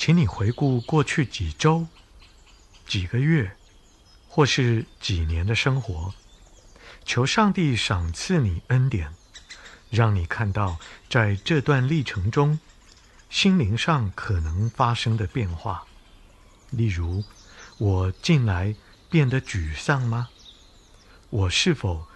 请你回顾过去几周、几个月，或是几年的生活，求上帝赏赐你恩典，让你看到在这段历程中，心灵上可能发生的变化。例如，我近来变得沮丧吗？我是否